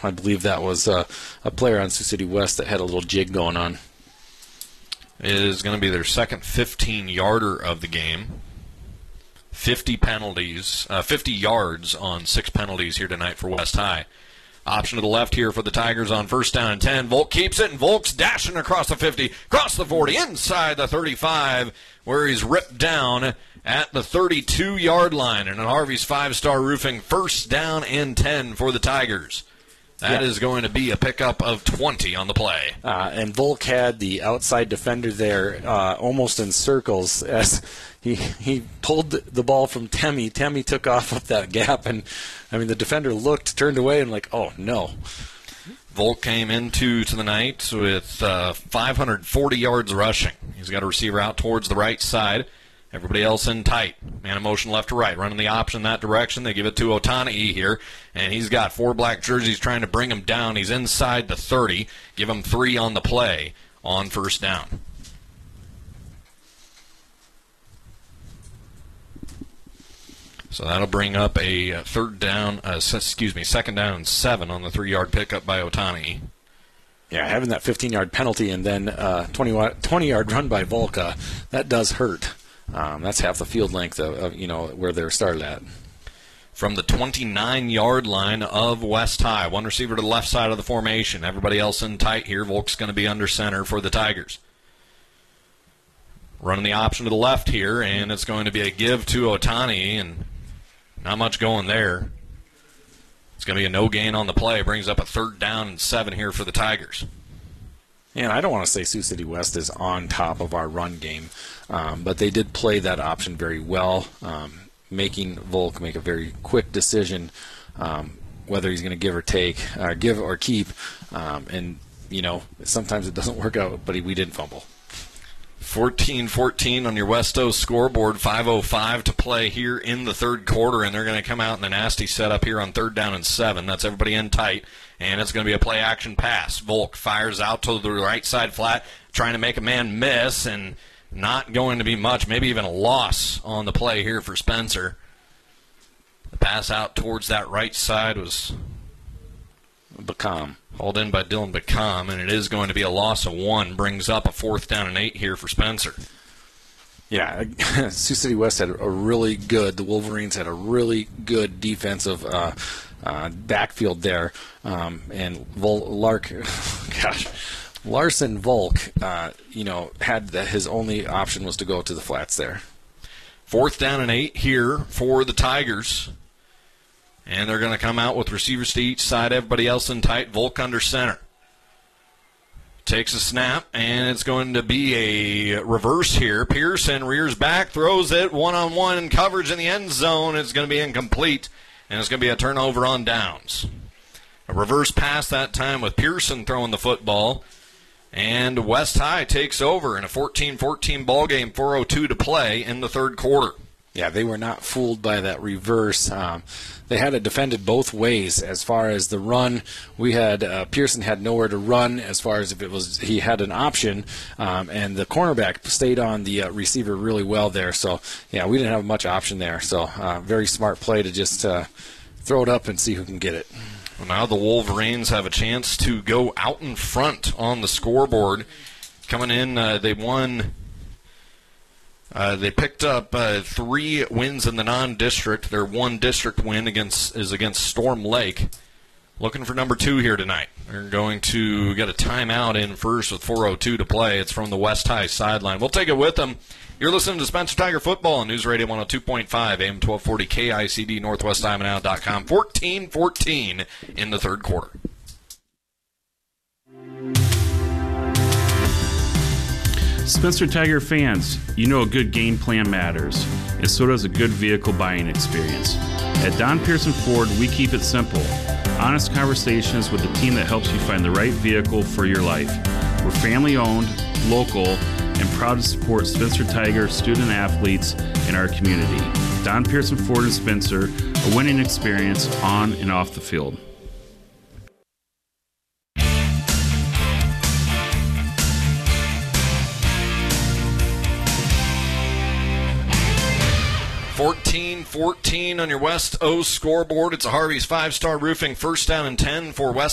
I believe that was a player on Sioux City West that had a little jig going on. It is going to be their second 15-yarder of the game. 50 penalties, 50 yards on 6 penalties here tonight for West High. Option to the left here for the Tigers on first down and 10. Volk keeps it, and Volk's dashing across the 50, across the 40, inside the 35, where he's ripped down at the 32-yard line. And at Harvey's Five-Star Roofing, first down and 10 for the Tigers. That is going to be a pickup of 20 on the play. And Volk had the outside defender there almost in circles as he pulled the ball from Temmie. Temmie took off up that gap, and the defender looked, turned away, and oh no. Volk came into the night with 540 yards rushing. He's got a receiver out towards the right side. Everybody else in tight. Man in motion left to right. Running the option that direction. They give it to Otani here. And he's got 4 black jerseys trying to bring him down. He's inside the 30. Give him 3 on the play on first down. So that'll bring up a second down and 7 on the 3-yard pickup by Otani. Yeah, having that 15-yard penalty and then 20-yard run by Volka, that does hurt. That's half the field length of where they're started at. From the 29-yard line of West High, one receiver to the left side of the formation. Everybody else in tight here. Volk's going to be under center for the Tigers. Running the option to the left here, and it's going to be a give to Otani, and not much going there. It's going to be a no gain on the play. Brings up a 3rd down and 7 here for the Tigers. And I don't want to say Sioux City West is on top of our run game, but they did play that option very well, making Volk make a very quick decision whether he's going to give or keep. And sometimes it doesn't work out, but we didn't fumble. 14-14 on your Westo scoreboard. 5:05 to play here in the third quarter, and they're going to come out in a nasty setup here on 3rd down and 7. That's everybody in tight, and it's going to be a play-action pass. Volk fires out to the right side flat, trying to make a man miss, and not going to be much, maybe even a loss on the play here for Spencer. The pass out towards that right side was Bacam. Hauled in by Dylan Bacam, and it is going to be a loss of 1. Brings up a 4th down and 8 here for Spencer. Yeah, Sioux City West had the Wolverines had a really good defensive backfield there. And Larson Volk, had his only option was to go to the flats there. 4th down and 8 here for the Tigers. And they're going to come out with receivers to each side, everybody else in tight. Volk under center. Takes a snap, and it's going to be a reverse here. Pearson rears back, throws it, one-on-one coverage in the end zone. It's going to be incomplete, and it's going to be a turnover on downs. A reverse pass that time with Pearson throwing the football. And West High takes over in a 14-14 ball game, 4:02 to play in the third quarter. Yeah, they were not fooled by that reverse. They had it defended both ways. As far as the run, we had Pearson had nowhere to run. As far as if it was, he had an option, and the cornerback stayed on the receiver really well there. So yeah, we didn't have much option there. So very smart play to just throw it up and see who can get it. Well, now the Wolverines have a chance to go out in front on the scoreboard. Coming in, they won. They picked up 3 wins in the non-district. Their 1 district win is against Storm Lake. Looking for number 2 here tonight. They're going to get a timeout in first with 4:02 to play. It's from the West High sideline. We'll take it with them. You're listening to Spencer Tiger Football on News Radio 102.5, AM 1240 KICD, NorthwestImanow.com. 14-14 in the third quarter. Spencer Tiger fans, you know a good game plan matters, and so does a good vehicle buying experience. At Don Pearson Ford, we keep it simple. Honest conversations with the team that helps you find the right vehicle for your life. We're family-owned, local, and proud to support Spencer Tiger student athletes in our community. Don Pearson Ford and Spencer, a winning experience on and off the field. $14-14 on your West O scoreboard. It's a Harvey's 5-Star Roofing first down and 10 for West